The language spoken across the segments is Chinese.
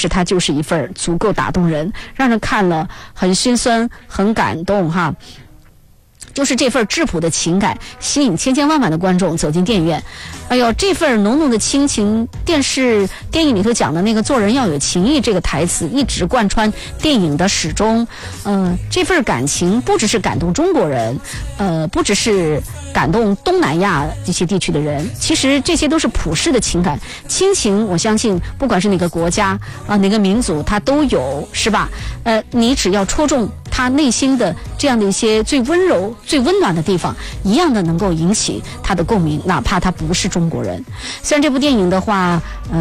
是它就是一份足够打动人，让人看了很心酸很感动哈。就是这份质朴的情感吸引千千万万的观众走进电影院。哎呦，这份浓浓的亲情，电影里头讲的那个做人要有情义这个台词一直贯穿电影的始终。这份感情不只是感动中国人，不只是感动东南亚这些地区的人，其实这些都是普世的情感亲情。我相信不管是哪个国家哪个民族它都有，是吧？你只要戳中他内心的这样的一些最温柔最温暖的地方，一样的能够引起他的共鸣，哪怕他不是中国人。虽然这部电影的话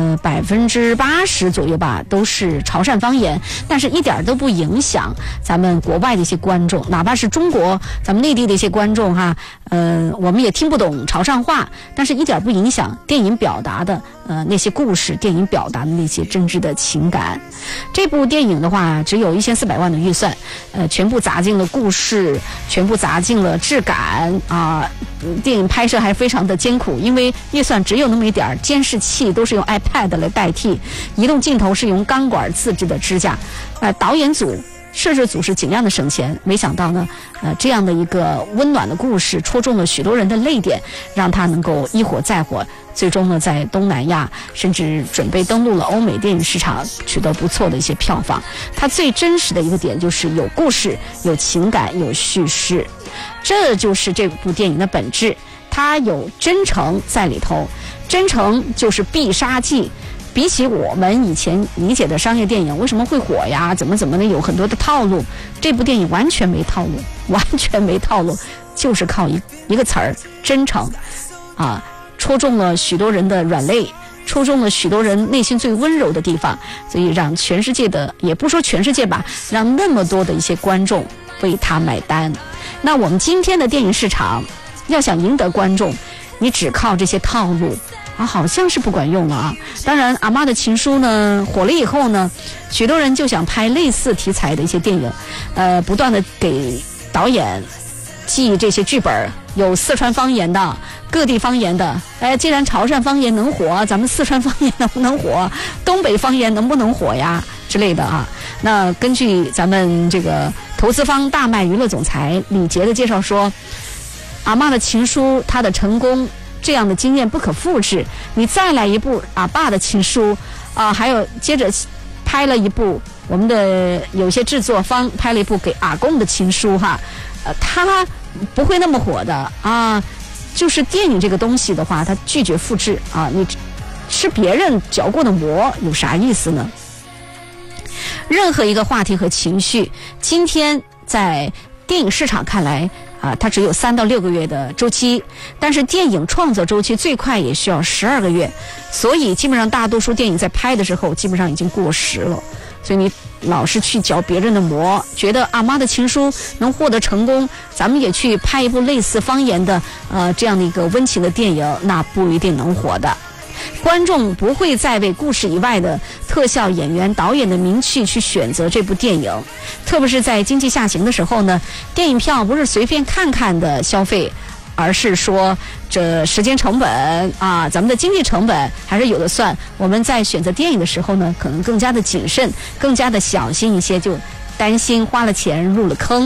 80%左右吧都是潮汕方言，但是一点都不影响咱们国外的一些观众，哪怕是中国咱们内地的一些观众哈，我们也听不懂潮汕话，但是一点不影响电影表达的那些故事，电影表达的那些真挚的情感。这部电影的话只有1400万的预算，全部砸进了故事，全部砸进了质感啊。电影拍摄还非常的艰苦，因为预算只有那么一点，监视器都是用 iPad 来代替，移动镜头是用钢管自制的支架，导演组摄制组是尽量的省钱，没想到呢，这样的一个温暖的故事戳中了许多人的泪点，让他能够一火再火，最终呢在东南亚甚至准备登陆了欧美电影市场，取得不错的一些票房。它最真实的一个点就是有故事、有情感、有叙事，这就是这部电影的本质。它有真诚在里头，真诚就是必杀技。比起我们以前理解的商业电影为什么会火呀，怎么的，有很多的套路，这部电影完全没套路，完全没套路，就是靠一个词儿，真诚啊，戳中了许多人的软肋，戳中了许多人内心最温柔的地方，所以让全世界的，也不说全世界吧，让那么多的一些观众为他买单。那我们今天的电影市场要想赢得观众，你只靠这些套路好像是不管用了啊。当然阿妈的情书呢火了以后呢，许多人就想拍类似题材的一些电影，不断的给导演寄这些剧本，有四川方言的，各地方言的。既然潮汕方言能火，咱们四川方言能不能火，东北方言能不能火呀之类的啊。那根据咱们这个投资方大麦娱乐总裁李杰的介绍说，阿妈的情书它的成功这样的经验不可复制，你再来一部阿爸的情书还有接着拍了一部，我们的有些制作方拍了一部给阿公的情书哈，他不会那么火的啊。就是电影这个东西的话，它拒绝复制啊，你吃别人嚼过的馍有啥意思呢？任何一个话题和情绪，今天在电影市场看来它只有3到6个月的周期，但是电影创作周期最快也需要12个月，所以基本上大多数电影在拍的时候基本上已经过时了。所以你老是去嚼别人的馍，觉得阿妈的情书能获得成功，咱们也去拍一部类似方言的这样的一个温情的电影，那不一定能火的。观众不会再为故事以外的特效演员、导演的名气去选择这部电影，特别是在经济下行的时候呢，电影票不是随便看看的消费，而是说这时间成本咱们的经济成本还是有的算。我们在选择电影的时候呢，可能更加的谨慎，更加的小心一些，就担心花了钱入了坑。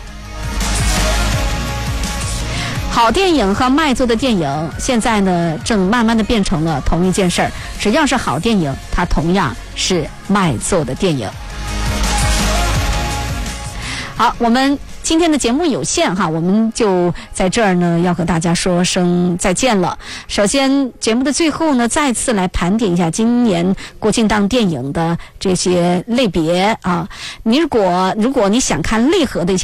好电影和卖座的电影现在呢正慢慢的变成了同一件事儿，只要是好电影它同样是卖座的电影。好，我们今天的节目有限哈，我们就在这儿呢要和大家说声再见了。首先节目的最后呢，再次来盘点一下今年国庆档电影的这些类别啊。如果你想看类合的一些